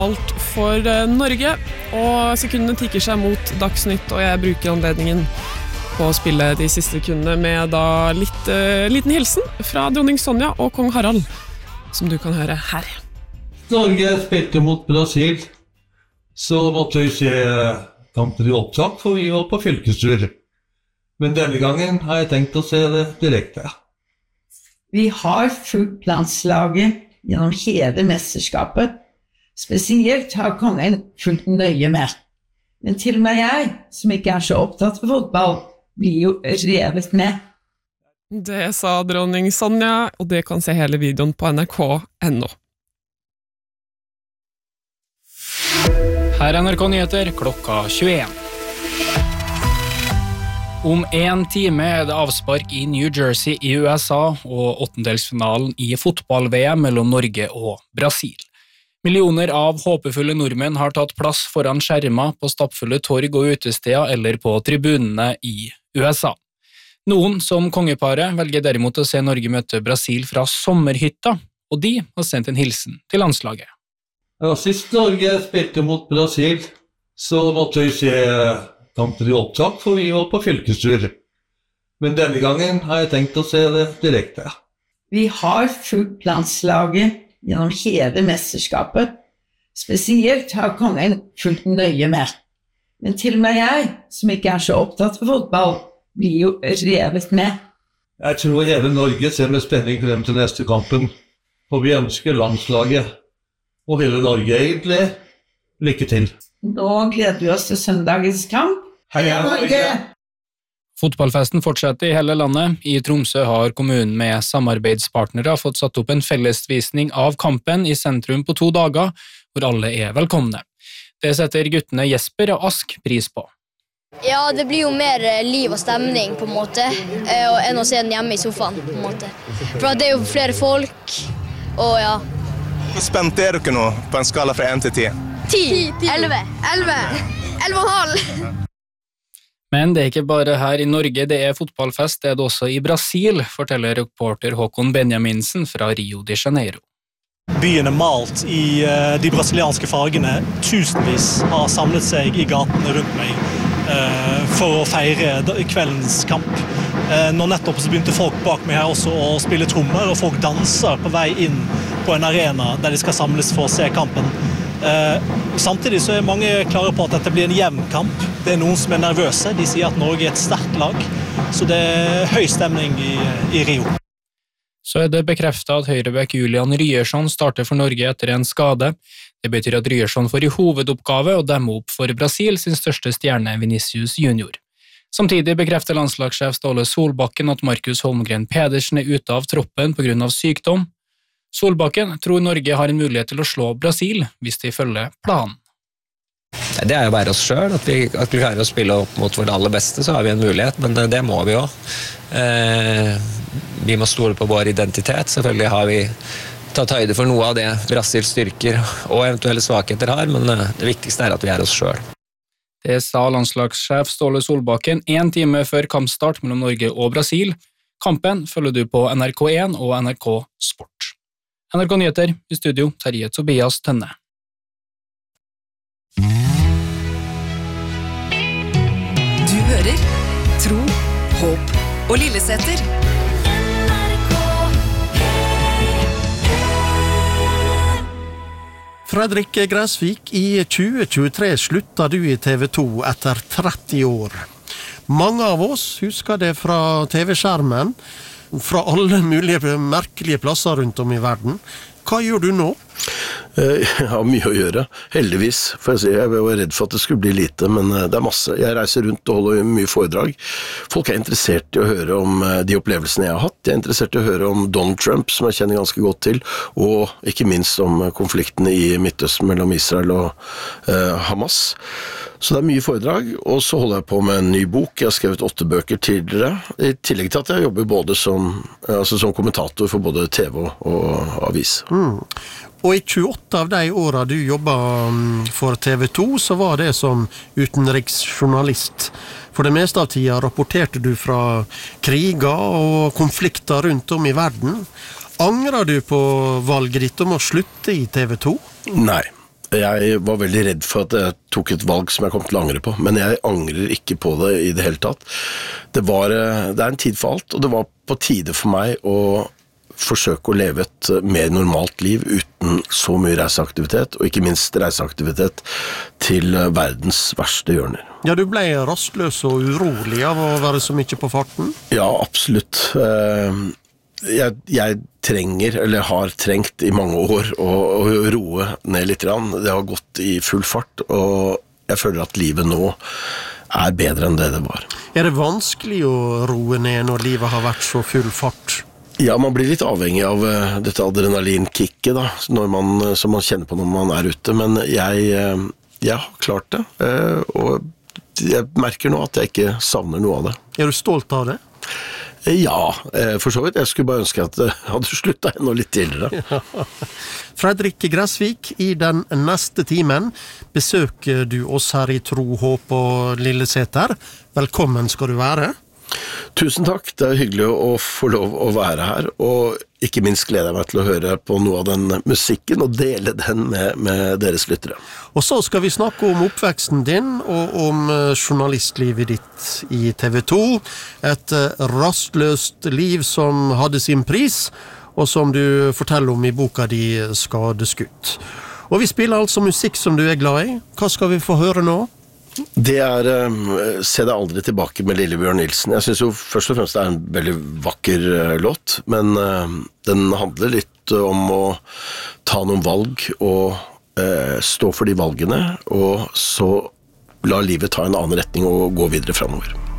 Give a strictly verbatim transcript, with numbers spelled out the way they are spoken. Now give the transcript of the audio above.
Alt for Norge, og sekundene tikker seg mot Dagsnytt, og jeg bruker anledningen på å spille de siste sekundene med da litt uh, liten hilsen fra dronning Sonja og kong Harald, som du kan høre her. Norge spilte mot Brasil, så måtte vi se kampen i opptak, for vi var på fylkestur. Men denne gangen har jeg tenkt å se det direkte. Vi har fulgt landslaget gjennom hele mesterskapet. Spesielt har kongen fulgt nøye med. Men til og med jeg, som ikke er så opptatt av fotball, blir jo revet med. Det sa dronning Sonja, og det kan se hele videoen på N R K punktum N O. Her er N R K Nyheter klokka tjueen. Om en time er det avspark i New Jersey i U S A og åttendelsfinalen i fotball-V M mellom Norge og Brasil. Millioner av håpefulle nordmenn har tatt plass foran skjermer på stappfulle torg og utesteder eller på tribunene i U S A. Noen, som kongeparet, velger derimot å se Norge møte Brasil fra sommerhytta, og de har sendt en hilsen til landslaget. Ja, sist Norge spilte mot Brasil, så måtte vi se kampen i opptak, for vi var på fylkestur. Men denne gangen har jeg tenkt å se det direkte. Vi har fulgt landslaget gjennom hele mesterskapet. Spesielt har kongen fulgt nøye med. Men til og med jeg, som ikke er så opptatt av fotball, blir jo revet med. Jeg tror hele Norge ser med spenning frem til neste kampen, og vi ønsker landslaget, og hele Norge egentlig, lykke til. Nå gleder vi oss til søndagens kamp. Heia Norge! Fotballfesten fortsetter i hele landet. I Tromsø har kommunen med samarbeidspartnere fått satt opp en fellesvisning av kampen i sentrum på to dager, hvor alle er velkomne. Det setter guttene Jesper og Ask pris på. Ja, det blir jo mer liv og stemning på en måte, enn å se den hjemme i sofaen på en måte. For det er jo flere folk, og ja. Hvor spent er dere nå på en skala fra én til ti? Ti, elleve, elleve, elleve og en halv. Men det er ikke bare her i Norge det er fotballfest, det er det også i Brasil, forteller reporter Håkon Benjaminsen fra Rio de Janeiro. Byen er malt i uh, de brasilianske fargene. Tusenvis har samlet seg i gatene rundt meg uh, for å feire kveldens kamp. Uh, nå nettopp så begynte folk bak meg her også å spille trommer, og folk danser på vei inn på en arena der de skal samles for å se kampen. Uh, samtidig så er mange klare på at dette blir en jevn kamp. Det er noen som er nervøse. De sier at Norge er et sterkt lag, så det er høy stemning i, i Rio. Så er det bekreftet at høyrebekk Julian Ryerson starter for Norge etter en skade. Det betyr at Ryerson får i hovedoppgave å demme opp for Brasil sin største stjerne Vinicius Junior. Samtidig bekrefter landslagssjef Ståle Solbakken at Markus Holmgren Pedersen er ute av troppen på grunn av sykdom. Solbakken tror Norge har en mulighet til å slå Brasil hvis de følger planen. Det er jo bare oss selv, at vi, at vi klarer å spille opp mot vårt aller beste, så har vi en mulighet, men det, det må vi også. Eh, vi må stole på vår identitet, selvfølgelig har vi tatt høyde for noe av det Brasils styrker og eventuelle svakheter har, men det viktigste er at vi er oss selv. Det sa landslagssjef Ståle Solbakken en time før kampstart mellom Norge og Brasil. Kampen følger du på N R K én og N R K Sport. N R K Nyheter, i studio, Terje Tobias Tønne. Du hører Tro, Håp og Lilleseter. Fredrik Græsvik, i tjue tjuetre slutta du i T V to etter tretti år. Mange av oss husker det fra T V-skjermen, fra alle mulige merkelige plasser rundt om i verden. Hva gjør du nå? Jeg har mye å gjøre, heldigvis. For jeg, si, jeg var redd for at det skulle bli lite, men det er masse. Jeg reiser rundt og holder mye foredrag. Folk er interessert i å høre om de opplevelsene jeg har hatt. Jeg er interessert i å høre om Donald Trump, som jeg kjenner ganske godt til, og ikke minst om konfliktene i Midtøsten mellom Israel og uh, Hamas. Så det er mye foredrag, og så holder jeg på med en ny bok. Jeg har skrevet åtte bøker tidligere, i tillegg til at jeg jobber både som, altså som kommentator for både T V og avis. Mm. Og i tjueåtte av de årene du jobbet for T V to, så var det som utenriksjournalist. For det meste av tida rapporterte du fra kriger og konflikter rundt om i verden. Angrer du på valget ditt om å slutte i T V to? Nei. Jeg var veldig redd for at jeg tok et valg som jeg kom til å angre på, men jeg angrer ikke på det i det hele tatt. Det, var, det er en tid for alt, og det var på tide for meg å forsøke å leve et mer normalt liv uten så mye reiseaktivitet, og ikke minst reiseaktivitet til verdens verste hjørner. Ja, du ble rastløs og urolig av å være så mye på farten? Ja, absolutt. Jeg, jeg trenger, eller har trengt i mange år, å, å roe ned litt. Det har gått i full fart, og jeg føler at livet nå er bedre enn det det var. Er det vanskelig å roe ned når livet har vært så full fart? Ja, man blir litt avhengig av uh, dette adrenalinkicket da, når man, som man kjenner på når man er ute, men jeg, uh, jeg har klart det, uh, og jeg merker nå at jeg ikke savner noe av det. Er du stolt av det? Ja, for så vidt. Jeg skulle bare ønske at jeg hadde sluttet enda litt tidligere. Ja. Fredrik Gressvik, i den neste timen besøker du oss her i Tro, Håp og Lilleseter. Velkommen skal du være. Tusen takk, det er hyggelig å få lov å være her, og ikke minst gleder jeg meg til å høre på noe av den musikken og dele den med, med deres lyttere. Og så skal vi snakke om oppveksten din og om journalistlivet ditt i T V to, et rastløst liv som hadde sin pris, og som du forteller om i boka di Skadeskutt. Og vi spiller altså musikk som du er glad i. Hva skal vi få høre nå? Det er um, Se deg aldri tilbake med Lillebjørn Nilsen. Jeg synes jo først og fremst det er en veldig vakker uh, låt, men uh, den handler litt uh, om å ta noen valg og uh, stå for de valgene, og så la livet ta en annen retning og gå videre fremover.